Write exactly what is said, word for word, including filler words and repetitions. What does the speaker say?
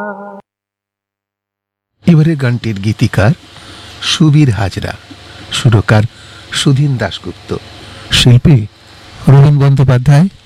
এবারে গানটির গীতিকার সুবীর হাজরা, সুরকার সুধীন দাশগুপ্ত, শিল্পী রবীন বন্দ্যোপাধ্যায়,